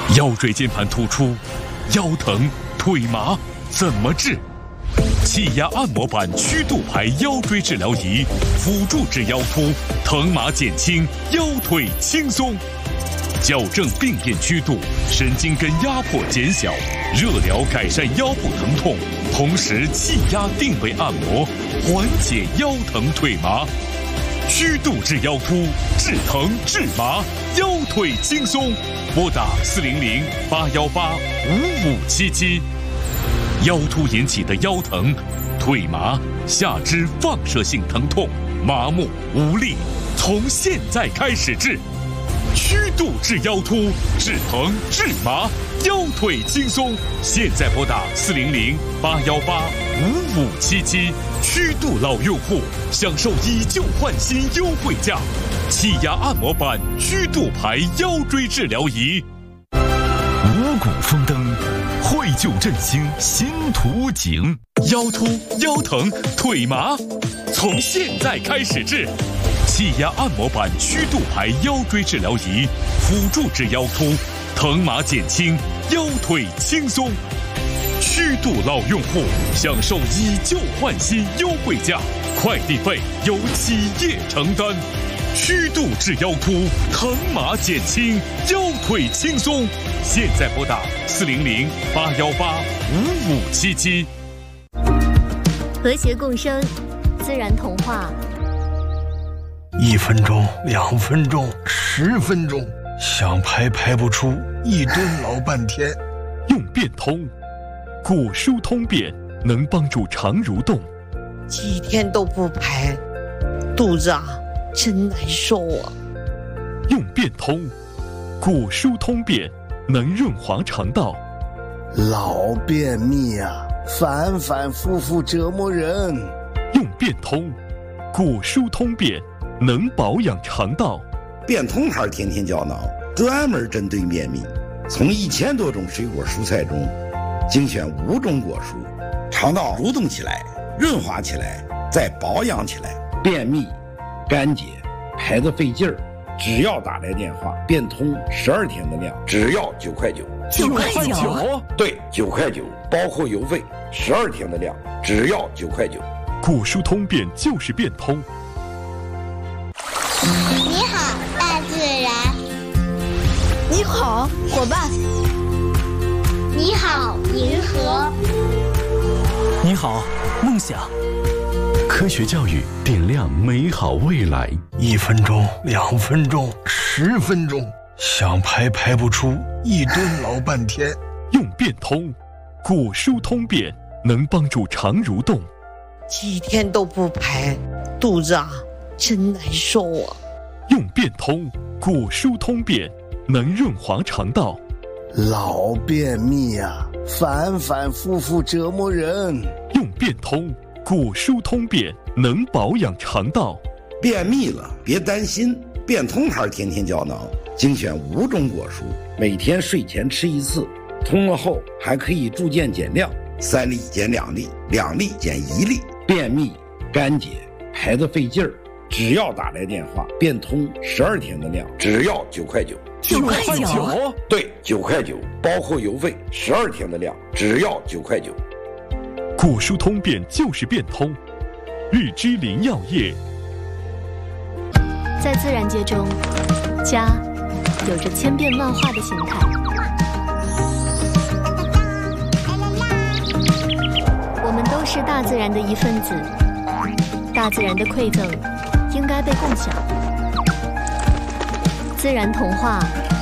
腰椎间盘突出、腰疼、腿麻怎么治？气压按摩板曲度排腰椎治疗仪，辅助治腰突，疼麻减轻，腰腿轻松。矫正病变曲度，神经根压迫减小，热疗改善腰部疼痛，同时气压定位按摩，缓解腰疼腿麻。曲度治腰突，治疼治麻，腰腿轻松。拨打400-818-5577。腰突引起的腰疼、腿麻、下肢放射性疼痛、麻木无力，从现在开始治。曲度治腰突，治疼治麻，腰腿轻松。现在拨打400-818-5577。曲度老用户享受以旧换新优惠价，气压按摩板曲度排腰椎治疗仪。 五谷丰登，惠救振兴新图景。 腰突、腰疼、腿麻，从现在开始治。气压按摩板曲度排腰椎治疗仪，辅助治腰突，疼麻减轻，腰腿轻松。曲度老用户享受以旧换新优惠价，快递费由企业承担。曲度治腰突，疼麻减轻，腰腿轻松。现在拨打400-818-5577。 和谐共生，自然童话。 1分钟、2分钟、10分钟，想排不出，一蹲老半天。 用变通，果蔬通便能帮助肠蠕动。 几天都不排，肚子真难受啊。 用变通，果蔬通便能润滑肠道。 老便秘反反复复折磨人。 用变通，果蔬通便能保养肠道。 变通牌天天胶囊专门针对便秘，从1000多种水果蔬菜中精选5种果蔬，肠道蠕动起来，润滑起来，再保养起来。便秘、干结、排得费劲儿，只要打来电话，变通12天的量，只要9块9。 9块9？ 对，9块9，包括邮费，12天的量，只要9块9。 果蔬通便就是变通。 你好，大自然。 你好，伙伴。 你好，银河。 你好，梦想。 科学教育点亮美好未来。 1分钟、2分钟、10分钟，想排不出，一蹲老半天。 用变通，果蔬通便能帮助肠蠕动。 几天都不排，肚子真难受啊。 用变通，果蔬通便能润滑肠道。 老便秘反反复复折磨人。 用变通，果蔬通便能保养肠道。 便秘了别担心，变通牌天天胶囊精选5种果蔬，每天睡前吃1次，通了后还可以逐渐减量，3粒减2粒，2粒减1粒。便秘、干结、排得费劲儿，只要打来电话，变通12天的量，只要9块9。 9块9？ 对，9块9，包括邮费，12天的量，只要9块9。 果蔬通便就是变通。日之林药业。 在自然界中，家有着千变万化的形态。我们都是大自然的一份子，大自然的馈赠应该被共享。自然童话。